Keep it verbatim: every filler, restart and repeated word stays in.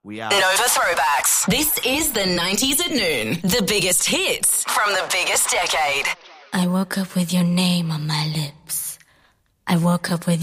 We are. Nova Throwbacks. This is the nineties at noon. The biggest hits from the biggest decade. I woke up with your name on my lips. I woke up with